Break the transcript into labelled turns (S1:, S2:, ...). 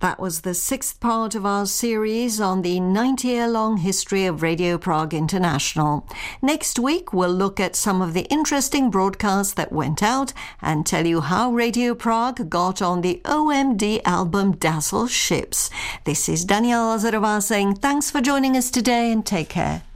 S1: That was the sixth part of our series on the 90-year-long history of Radio Prague International. Next week, we'll look at some of the interesting broadcasts that went out and tell you how Radio Prague got on the OMD album Dazzle Ships. This is Daniela Lazarová saying thanks for joining us today and take care.